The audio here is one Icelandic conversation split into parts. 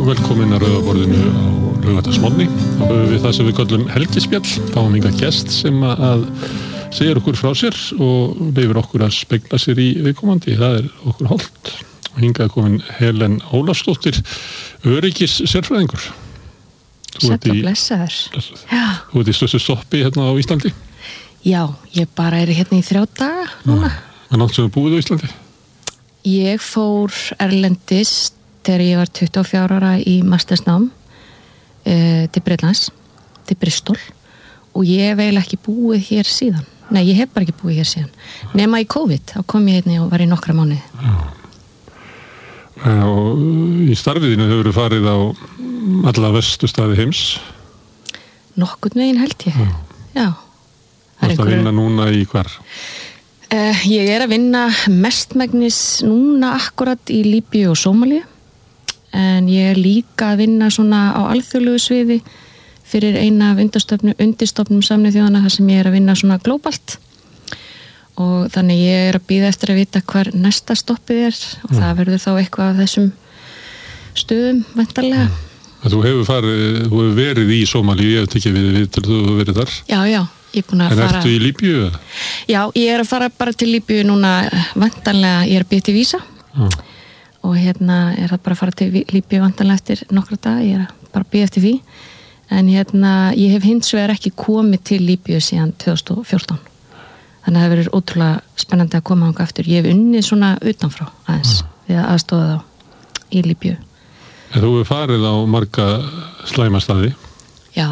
velkomin að Rauðaborðinu á laugardagsmorgni. Þá höfum við það sem við köllum helgispjall, fáum hingað gest sem að segir okkur frá sér og leyfir okkur að spegla sér í viðkomandi. Það er okkur hollt. Og hingað komin Helen Ólafsdóttir, öryggissérfræðingur. Sæll og blessaður. Þú ert í stöðstu stoppi hérna á Íslandi? Já, ég bara er hérna í 3 daga núna. En allt sem búið á Íslandi? Ég fór erlendis þegar ég var 24 ára í mastersnám til Bretlands, til Bristol, og ég hef eiginlega ekki búið hér síðan. Nei, ég hef bara ekki búið hér síðan. Nema í COVID, þá kom ég hérna og var í nokkra mánuði. Og í starfiðinu hefur þú farið á alla verstu staði heims? Nokkurn veginn held ég. Já. Þú ert að vinna núna í hvar? Ég er að vinna mestmegnis núna akkurat í Líbíu og Sómalíu, en ég er líka að vinna svona á alþjóðlegu sviði fyrir eina af undirstofnum Sameinuðu þjóðanna þar sem ég er að vinna svona glóbalt, og þannig ég er að bíða eftir að vita hvar næsta stoppið er og það verður þá eitthvað af þessum stöðum væntanlega. Þú hefur verið í Sómalíu, ég hef tekið við til þú hefur verið þar. Já, ég er búin að fara. En ertu í Líbíu? Já, ég er að fara bara til Líbíu núna væntanlega, ég er að bíða til vísa og hérna er það bara að fara til Líbíu væntanlega eftir nokkra daga, ég er að bara bíða eftir því, en hérna ég hef hins vegar ekki komið til Líbíu síðan 2014. Þannig að það verður ótrúlega spennandi að koma þangað aftur. Ég hef unnið svona utanfrá aðeins við að aðstoða þá í Líbíu. En þú hefur farið á marga slæmastaði? Já,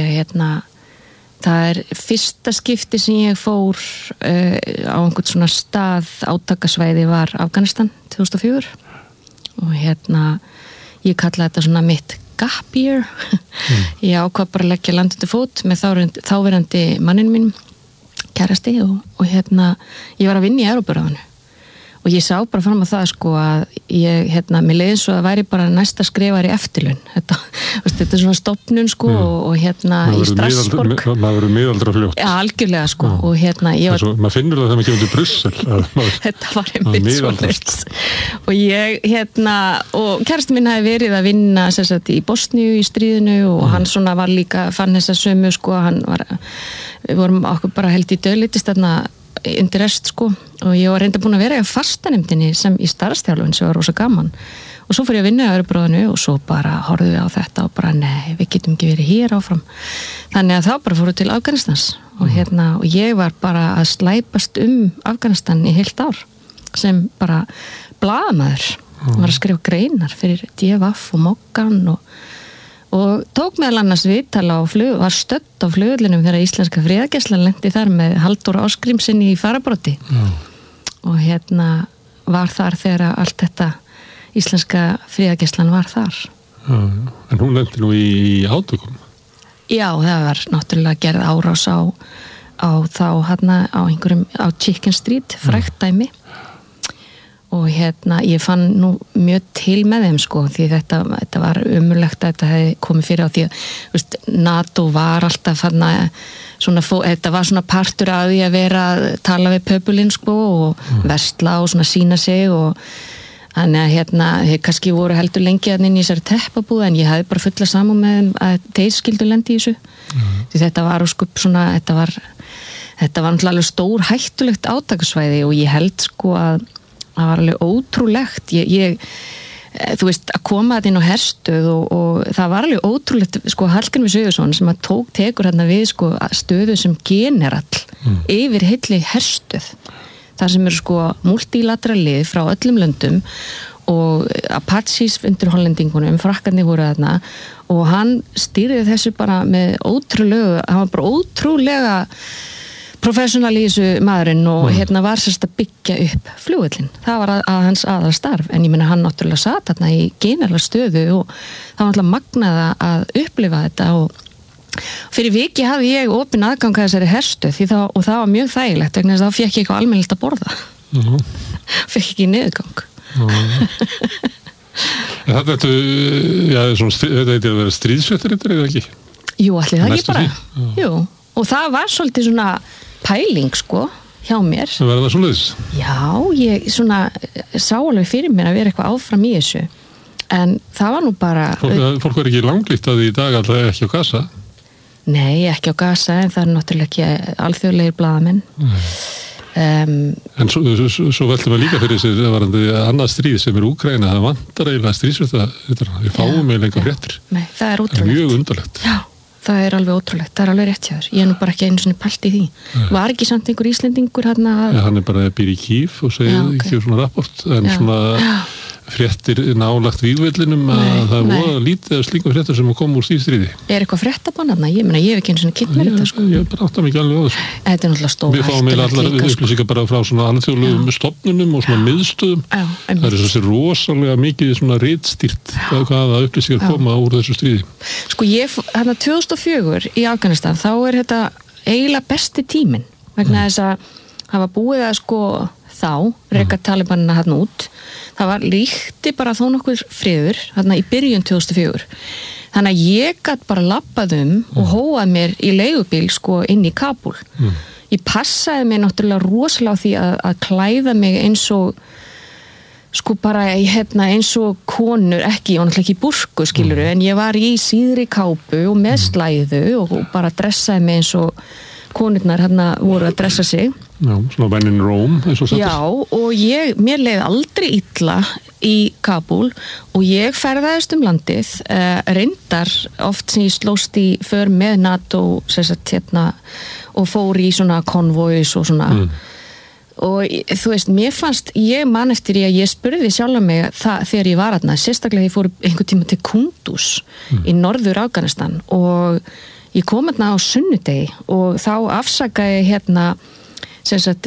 það er fyrsta skipti sem ég fór á einhvern svona stað átakasvæði var Afganistan 2004 og ég kallaði þetta svona mitt gap year. Ég ákvað bara að leggja land undir fót með þáverandi mannin minn, kærasti, og ég var að vinna í Evrópuráðinu og ég sá bara fram á það sko að ég, mér leiði svo að væri bara næsta skrifar í eftirlaun. Þetta er svona stofnun sko og í Strassborg. Maður verður miðaldra fljótt. Já, algjörlega sko og ég var... Maður finnur það þegar maður kemur til Brussel. Þetta var einmitt svoleiðis. Og ég, og kærasti minn hafi verið að vinna sérsagt í Bosníu í stríðinu og hann svona var líka, fann þessa sömu sko, við vorum okkur bara held í döðlítist þarna undir rest sko og ég var reynda búin að vera í fastanemdinni sem í starfstjálfun sem var rosa gaman og svo fór ég að vinna í Evrópuráðinu og svo bara horfðu við á þetta og bara nei, við getum ekki verið hér áfram, þannig að þá bara fóru til Afganistans og ég var bara að slæpast Afganistan í heilt ár sem bara blaðamaður, var að skrifa greinar fyrir DFF og Moggan og tók meðal annars viðtal var stödd á flugvellinum þegar íslenska friðargæslan lenti þar með Halldór Ásgrímssyni í fararbroddi og var þar þegar allt þetta íslenska friðargæslan var þar. En hún lenti nú í átökum? Já, það var náttúrulega gerð árás á Chicken Street, frægt dæmi og ég fann nú mjög til með þeim sko því þetta var ömurlegt að þetta hefði komið fyrir á því að NATO var alltaf þetta var svona partur af því að vera að tala við pöbulinn sko og versla og svona sína sig og þannig að þeir kannski voru heldur lengi inn í þessari teppabúð en ég hafði bara fulla saman með þeim að þeir skildu lendi í þessu því þetta var svona þetta var náttúrulega stór hættulegt átakasvæði og ég held sko að það var alveg ótrúlegt þú veist, að koma þetta inn á herstöð og það var alveg ótrúlegt sko Hallgrímur Sigurðsson sem að tekur hérna við sko stöðu sem general yfir heilli herstöð þar sem eru sko multilateralið frá öllum löndum og Apaches undir hollendingunum, frakkarnir voru þarna og hann stýrði þessu bara með hann var bara ótrúlega professional í þessu maðurinn og var sérst að byggja upp flugvöllin. Það var að hans aðal starf en ég meina hann náttúrulega satt þarna í general stöðu og það var náttúrulega magnað að upplifa þetta og fyrir viki hafði ég opin aðgang að þessari herstöð og það var mjög þægilegt vegna þess að þá fékk ég eitthvað almennilegt að borða. Fékk ekki niðurgang. Þetta heitir að vera stríðsvettur eða ekki? Jú, allir það ekki bara. Jú, og það var svolítið svona pæling sko hjá mér. Það verða svoleiðis? Já, ég svona sá alveg fyrir mér að vera eitthvað áfram í þessu en það var nú bara Fólk er ekki langlýtt að því í dag alltaf ekki á Gaza. Nei, ekki á Gaza, en það er náttúrulega ekki alþjóðlegir blaðamenn. En svo veltum við líka fyrir sér varandi annað stríð sem Úkraína, það vantar eiginlega stríðsfrétta, við fáum eiginlega enga fréttir. Nei, það er ótrúlegt. Það er mjög undarlegt. Já, það er alveg ótrúlegt, það er alveg rétt hjá þér. Ég er nú bara ekki einu svona pælt í því. Var ekki samt einhver Íslendingur hérna? Ja, hann er bara býr í Kýf og segir ekki svona rapport, en svona fréttir nálagt vígvellinum að það voru lítið af slíkum fréttar sem kom úr stríði. Er eitthvað fréttabann þarna? Ég meina, ég hef ekki einu svona kynnt mér þetta, sko. Ég bara átta mikið alveg á þessu. Þetta er náttúrulega stór Við fáum eiginlega allar upplýsingar bara frá svona alþjóðlegum stofnunum og svona miðstöðum. Það er þessi rosalega mikið svona ritstýrt hvaða upplýsingar koma úr þessu stríði. Sko hérna 2004 í Afganistan, þá er þetta eiginlega besti tíminn vegna þess að hafa búið að sko reka Talibanina hann út. Það var ríkti bara þó nokkur friður hérna í byrjun 2004. Þannig að ég gat bara labbað og hóað mér í leigubíl sko inn í Kabúl. Ég passaði mig náttúrulega rosalega á því að klæða mig eins og sko bara eins og konur, ég var náttúrulega ekki í búrku skiluru, en ég var í síðri kápu og með slæðu og bara dressaði mig eins og konurnar hérna voru að dressa sig. Já, svona when in Rome, eins og sagt. Já, og mér leið aldrei illa í Kabúl og ég ferðaðist landið, reyndar oft sem ég slóst í för með NATO hérna, og fór í svona konvóis og svona og þú veist, mér fannst, ég man eftir að ég spurði sjálf mig það þegar ég var þarna, sérstaklega ég fór einhvern tíma til Kunduz í norður Afganistan og ég kom hérna á sunnudegi og þá afsakaði hérna sem sagt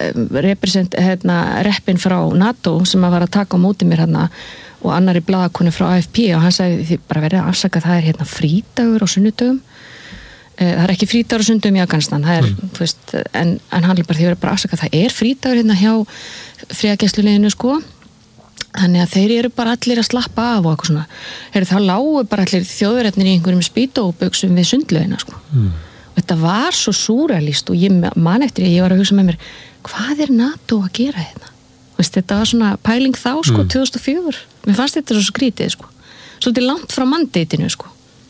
reppin frá NATO sem var að taka á móti mér hérna og annari blaðakonu frá AFP og hann sagði þið bara verið að afsaka það hérna frídagur á sunnudögum. Það er ekki frídagur á sunnudögum í Afganistan, það þú veist, en hann bara því verið bara að afsaka það er frídagur hérna hjá friðargæsluliðinu sko. Þannig að þeir eru bara allir að slappa af og eitthvað svona. Það lágu bara allir þjóðverðarnir í einhverjum spýtóbuxum við sundlaugina sko. Og þetta var svo súralíst og ég man eftir ég var að hugsa með mér, hvað er NATO að gera hérna? Veist, þetta var svona pæling þá sko, 2004. Mér fannst þetta svo skrítið sko. Svolítið langt frá mandeitinu sko.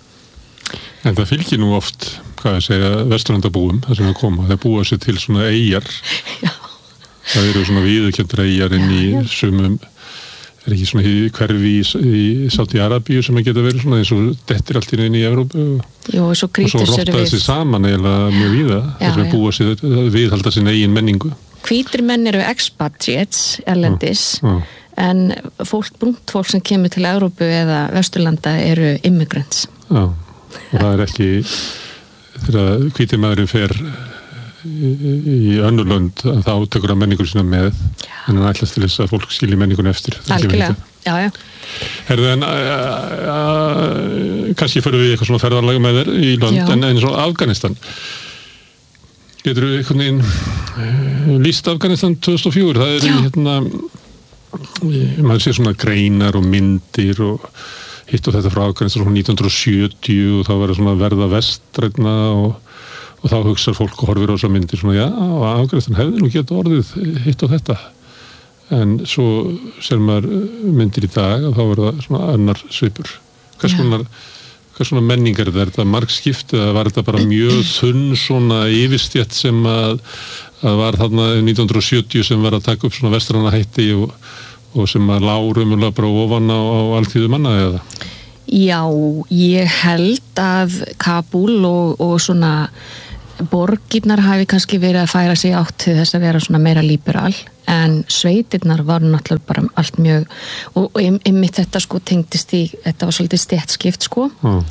En það fylgir nú oft, hvað ég segja, vesturlandabúum, það sem að koma. Það búa sér til svona eyjar. Já. Það eru svona viðurkendra eyjar inn í sumum ekki svona hverfi í Sádi-Arabíu sem að geta verið svona eins og dettir allt inn í Evrópu og svo rotta þessi saman eiginlega mjög víða þess að búa sér viðhalda sín eigin menningu. Hvítir menn eru expatriates erlendis en brúnt fólk sem kemur til Evrópu eða Vesturlanda eru immigrants. Já, og það er ekki þegar hvítir maðurinn fer í önnur lönd þá tekur hann menningur sína með en hann ætlast til þess að fólk skilji menningun eftir. Algjörlega, já. Herðu en kannski fyrir við eitthvað svona ferðarlag með þér í lönd en eins og Afganistan. Getur við einhvern veginn lýst Afganistan 2004? Það er hérna maður sér svona greinar og myndir og hitt og þetta frá Afganistan svona 1970 og þá verður svona verða vestræna og þá hugsar fólk og horfir á þessar myndir svona, já, Afganistan hefði nú geta orðið hitt og þetta. En svo ser maður myndir í dag og þá verða svona annar svipur. Hvers svona menningar er þetta margskiptið eða var þetta bara mjög þunn svona yfirstétt sem að var þarna 1970 sem var að taka upp svona vestræna hætti og sem að lágumurlega bara ofan á alþýðu manna eða? Já, ég held að Kabúl og svona borgirnar hafi kannski verið að færa sig átt til þess að vera svona meira líberal en sveitirnar var náttúrulega bara allt mjög og einmitt þetta sko tengdist í þetta var svolítið stéttskipt sko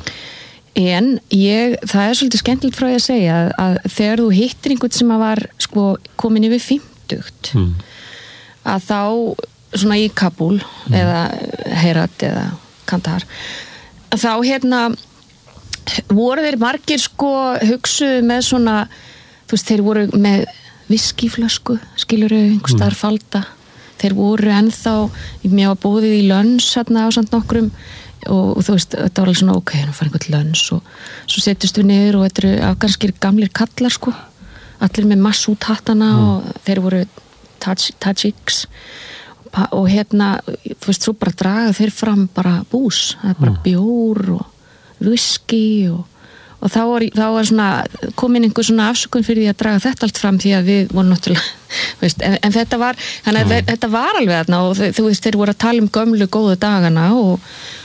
en það er svolítið skemmtilegt frá ég að segja að þegar þú hittir einhvern sem að var sko komin yfir 50 að þá svona í Kabúl eða Herat eða Kandahar þá hérna voru þeir margir sko hugsuðu með svona þú veist þeir voru með viskíflösku skilurðu einhvers staðar falda þeir voru ennþá mér var bóðið í lönns hérna á samt nokkrum og þú veist þetta var alveg svona ok, nú fara einhvern lönns og svo settust við niður og þetta eru afganskir gamlir kallar sko allir með massút hattana og þeir voru tajiks og þú veist, svo bara draga þeir fram bara bús, það bara bjór og whisky og þá var svona komin einhver svona afsökun fyrir því að draga þetta allt fram því að við vorum náttúrulega veist, en þetta var, þannig að þetta var alveg þarna og þú veist, þeir voru að tala gömlu góðu dagana og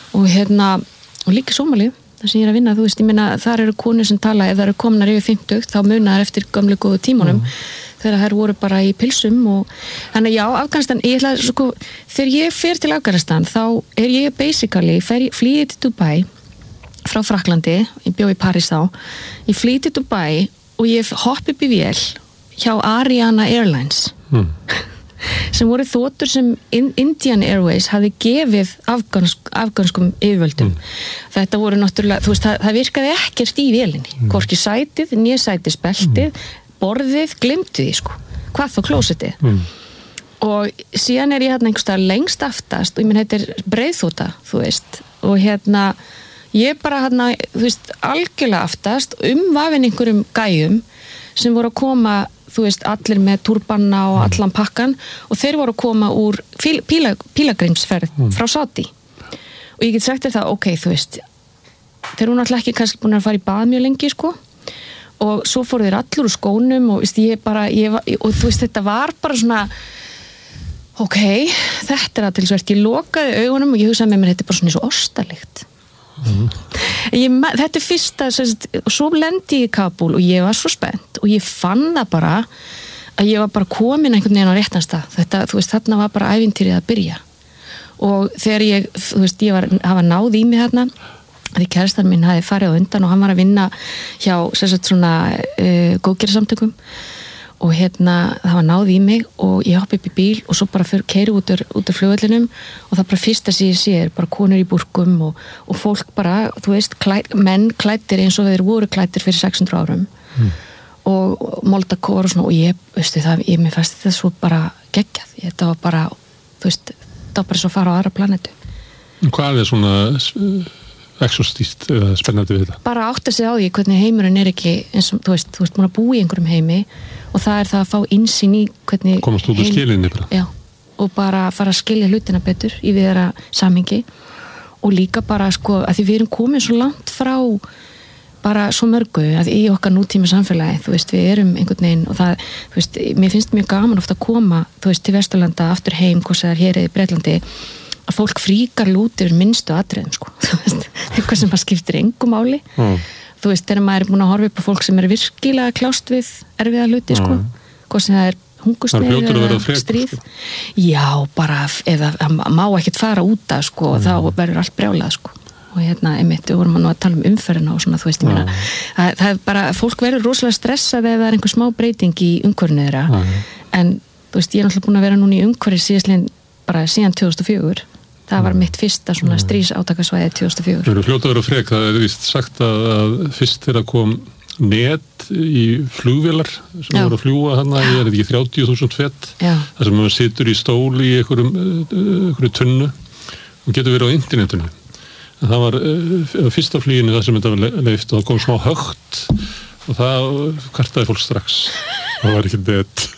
líka Sómalíu, það sem ég er að vinna, þú veist, ég meina þar eru konur sem tala, ef það eru komnar yfir 50 þá munar eftir gömlu góðu tímunum þegar þær voru bara í pilsum og þannig já, Afganistan, ég ætla sko, þegar ég fer til Afganistan þá er ég basically, flýði til Dubai frá Fraklandi, ég bjó í París þá, ég flýði til Dubai og ég hopp upp í vél hjá Ariana Airlines sem voru þotur sem Indian Airways hafði gefið afganskum yfirvöldum. Þetta voru náttúrulega, þú veist, það virkaði ekkert í vélinni, hvorki sætið, né sætisbeltið, borðið, glimtu því sko, hvað þá klósettið. Og síðan er ég einhvers staðar lengst aftast og ég minn heitir breiðþota, þú veist, og ég bara þú veist, algjörlega aftast vafin einhverjum gæjum sem voru að koma, þú veist, allir með turbanna og allan pakkan og þeir voru að koma úr pílagrímsferð frá Saudi og ég get sagt þér það, ok, þú veist þeir eru náttúrulega ekki kannski búin að fara í bað mjög lengi, sko og svo fóru þeir allur úr skónum og veist, og þú veist, þetta var bara svona ok, þetta er aðtilsvert, ég lokaði augunum og ég hugsaði með mér, þetta er bara svona eins og ostarlykt þetta er fyrsta og svo lendi ég í Kabúl og ég var svo spennt og ég fann það bara að ég var bara komin einhvern veginn á réttan stað þú veist, þarna var bara ævintýrið að byrja og þegar þú veist, hafa náð í mig þarna því kærastan minn hafi farið á undan og hann var að vinna hjá svona góðgerðarsamtökum og það var náð í mig og ég hoppi upp í bíl og svo bara keyri út úr flugvellinum og það bara fyrsta sem ég sé er bara konur í búrkum og fólk bara, þú veist, menn klæddir eins og þeir voru klæddir fyrir 600 árum og moldakor og svona og ég, veistu það, mér fannst þetta svo bara geggjað, þetta var bara, þú veist, þetta var bara svo að fara á aðra planetu. Hvað er svona exostíst eða spennandi við þetta? Bara átta sig á því hvernig heimurinn er ekki eins og, þú veist, múin að búa í einhverjum heimi og það er það að fá innsýn í hvernig komast út úr skilinni bara. Já, og bara fara að skilja hlutina betur í viðra samhengi og líka bara, sko, að því við erum komin svo langt frá bara svo mörgu að í okkar nútíma samfélagi, þú veist, við erum einhvern veginn og það, þú veist, mér finnst mjög gaman ofta að koma, þú veist, til Vesturlanda aftur heim, hvort það er hér eða í Bretlandi að fólk fríkar lút yfir minnstu atriðum, sko, þú veist, eitthvað sem maður skiptir engu máli þú veist, þegar maður er búin að horfa upp á fólk sem er virkilega klást við erfiða hluti, sko, hvort sem það er hungursneyð eða stríð já, bara, eða má ekkert fara út af, sko, þá verður allt brjálað, sko, og einmitt, við vorum að tala umferðina og svona, þú veist, ég meina það er bara, fólk verður rosalega stressað ef það er einhver smá breyting í umhverfinu þeirra en, þú veist, ég er náttúrulega búin að vera núna í umhverfi síðan 2004 það var mitt fyrsta svona stríðsátakasvæði 2004. Við erum fljótaður og frek, það er víst sagt að fyrst þegar kom net í flugvélar sem voru að fljúa hana, ég er ekki 30.000 fett, þar sem maður situr í stól í einhverju tunnu og getur verið á internetinu. En það var fyrsta fluginu það sem þetta var leyft og það kom smá högt og það kvartaði fólk strax. Það var ekki net.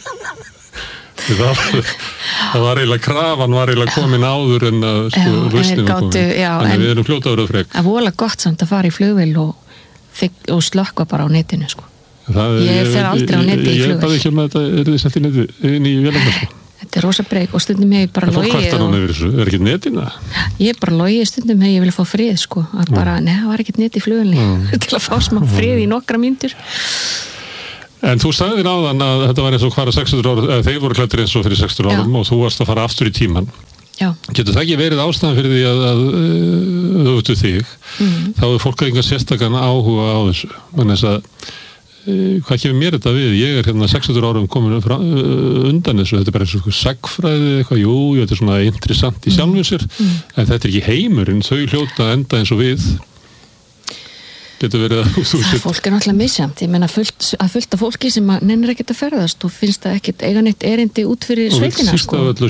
Það var eiginlega krafan var eiginlega komin áður en að lausnin var komin. Þannig við erum fljótaður og frek. Það er voðalega gott samt að fara í flugvél og slökkva bara á netinu, sko. Ég fer aldrei á neti í flugvél. Ég baði ekki þetta, þið sett í neti inn í vélarnar, sko. Þetta er rosa breyk og stundum hef ég bara logið. Fólk kvartar núna yfir þessu, er ekki netina? Ég bara logið stundum hef ég vilja fá frið, sko. Að bara, það var ekkert net í flugvélni til að fá smá frið í nokkra mínútur. En þú sagði þér áðan að þetta var eins og hvaða 600 ára, eða þeir voru klæddir eins og fyrir 600 árum og þú varst að fara aftur í tíman. Já. Getur það ekki verið ástæðan fyrir því að auðvitað þig, þá er fólk að enga sérstakann áhuga á þessu. Þannig að hvað kemur mér þetta við? Ég er 600 árum komin undan þessu, þetta er bara eins og sagfræði eitthvað, þetta er svona interessant í sjálfum sér, en þetta er ekki heimurinn, þau hljóta enda eins og við. Getur verið að það fólk er náttúrulega misjamt, ég meina fullt af fólki sem nennir ekkert að ferðast og finnst það ekkert eiga neitt erindi út fyrir sveitina, sko. Og síst af öllu